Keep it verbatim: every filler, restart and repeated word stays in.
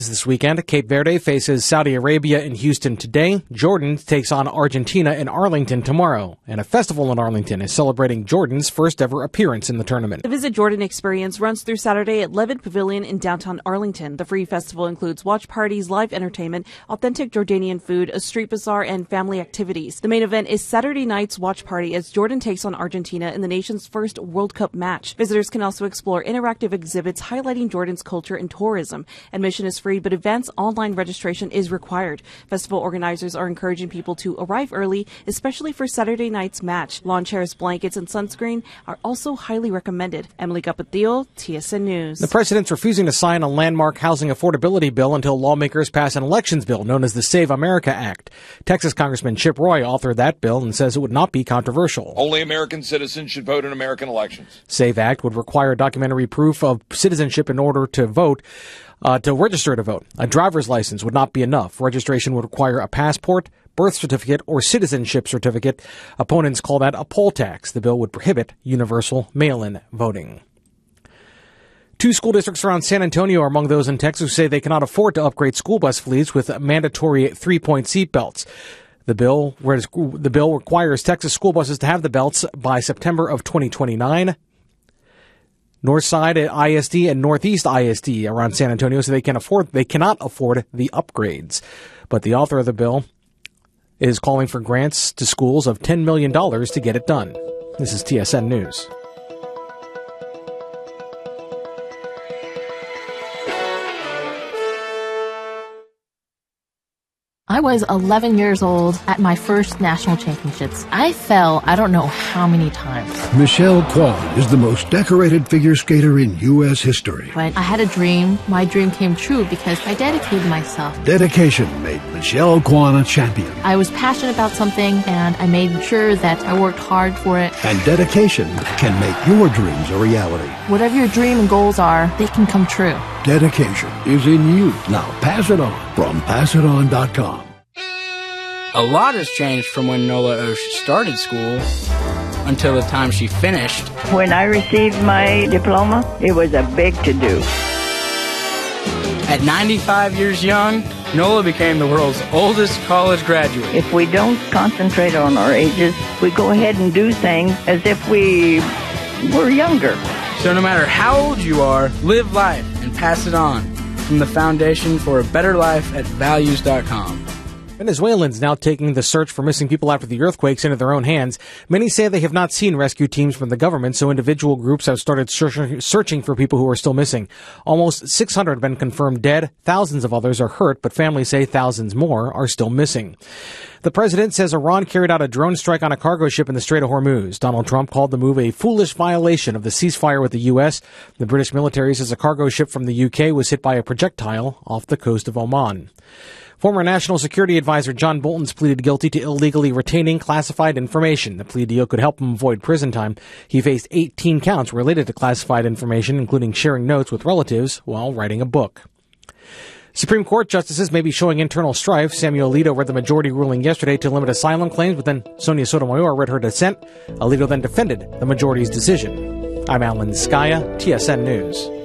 This weekend, Cape Verde faces Saudi Arabia in Houston today. Jordan takes on Argentina in Arlington tomorrow. And a festival in Arlington is celebrating Jordan's first ever appearance in the tournament. The Visit Jordan experience runs through Saturday at Levitt Pavilion in downtown Arlington. The free festival includes watch parties, live entertainment, authentic Jordanian food, a street bazaar, and family activities. The main event is Saturday night's watch party as Jordan takes on Argentina in the nation's first World Cup match. Visitors can also explore interactive exhibits highlighting Jordan's culture and tourism. Admission is free, but advanced online registration is required. Festival organizers are encouraging people to arrive early, especially for Saturday night's match. Lawn chairs, blankets, and sunscreen are also highly recommended. Emily Capetillo, T S N News. The president's refusing to sign a landmark housing affordability bill until lawmakers pass an elections bill known as the Save America Act. Texas Congressman Chip Roy authored that bill and says it would not be controversial. Only American citizens should vote in American elections. Save Act would require documentary proof of citizenship in order to vote. Uh, to register to vote. A driver's license would not be enough. Registration would require a passport, birth certificate, or citizenship certificate. Opponents call that a poll tax. The bill would prohibit universal mail-in voting. Two school districts around San Antonio are among those in Texas who say they cannot afford to upgrade school bus fleets with mandatory three-point seat belts. The bill, the bill requires Texas school buses to have the belts by September of twenty twenty-nine. Northside at I S D and Northeast I S D around San Antonio, so they can afford they cannot afford the upgrades. But the author of the bill is calling for grants to schools of ten million dollars to get it done. This is T S N News. I was eleven years old at my first national championships. I fell I don't know how many times. Michelle Kwan is the most decorated figure skater in U S history. But I had a dream. My dream came true because I dedicated myself. Dedication made Michelle Kwan a champion. I was passionate about something and I made sure that I worked hard for it. And dedication can make your dreams a reality. Whatever your dream and goals are, they can come true. Dedication is in you. Now pass it on from pass it on dot com. A lot has changed from when Nola Osh started school until the time she finished. When I received my diploma, it was a big to-do. At ninety-five years young, Nola became the world's oldest college graduate. If we don't concentrate on our ages, we go ahead and do things as if we were younger. So no matter how old you are, live life and pass it on. From the Foundation for a Better Life at values dot com. Venezuelans now taking the search for missing people after the earthquakes into their own hands. Many say they have not seen rescue teams from the government, so individual groups have started searching for people who are still missing. Almost six hundred have been confirmed dead. Thousands of others are hurt, but families say thousands more are still missing. The president says Iran carried out a drone strike on a cargo ship in the Strait of Hormuz. Donald Trump called the move a foolish violation of the ceasefire with the U S. The British military says a cargo ship from the U K was hit by a projectile off the coast of Oman. Former National Security Advisor John Bolton's pleaded guilty to illegally retaining classified information. The plea deal could help him avoid prison time. He faced eighteen counts related to classified information, including sharing notes with relatives while writing a book. Supreme Court justices may be showing internal strife. Samuel Alito read the majority ruling yesterday to limit asylum claims, but then Sonia Sotomayor read her dissent. Alito then defended the majority's decision. I'm Alan Skaya, T S N News.